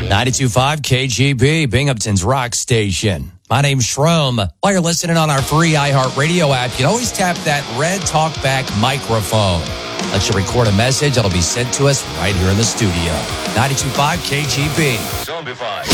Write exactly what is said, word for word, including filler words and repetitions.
ninety-two point five K G B, Binghamton's rock station. My name's Shroom. While you're listening on our free iHeartRadio app, you can always tap that red talkback microphone. Let you record a message that'll be sent to us right here in the studio. ninety-two point five K G B. Zombified.